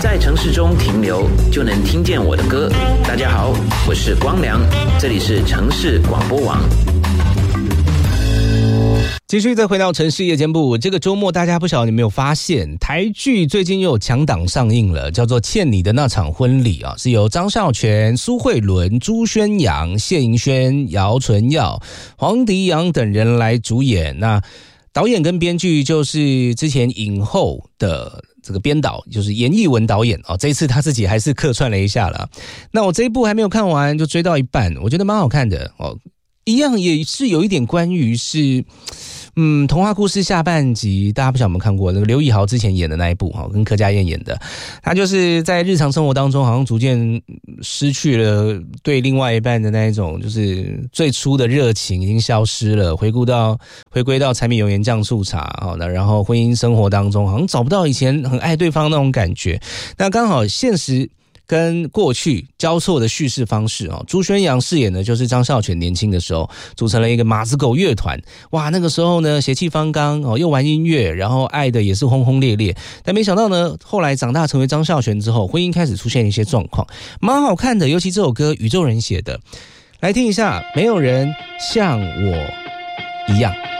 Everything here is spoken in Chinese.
在城市中停留，就能听见我的歌。大家好，我是光良，这里是城市广播网。 继续再回到城市夜间部，这个周末大家不晓得你有没有发现，台剧最近又有强档上映了，叫做《欠你的那场婚礼》啊，是由张孝全、苏慧伦、朱宣阳、谢盈萱、姚纯耀、黄迪阳等人来主演。那导演跟编剧就是之前影后的这个编导，就是严艺文导演哦，这一次他自己还是客串了一下了。那我这一部还没有看完，就追到一半，我觉得蛮好看的哦。一样也是有一点关于是童话故事下半集，大家不晓得有没有看过那个刘以豪之前演的那一部跟柯佳嬿演的，他就是在日常生活当中好像逐渐失去了对另外一半的那一种就是最初的热情已经消失了，回归到柴米油盐酱醋茶，然后婚姻生活当中好像找不到以前很爱对方那种感觉。那刚好现实跟过去交错的叙事方式朱宣阳饰演的就是张孝全年轻的时候组成了一个马子狗乐团，哇，那个时候呢血气方刚又玩音乐，然后爱的也是轰轰烈烈，但没想到呢后来长大成为张孝全之后，婚姻开始出现一些状况，蛮好看的，尤其这首歌宇宙人写的，来听一下，没有人像我一样。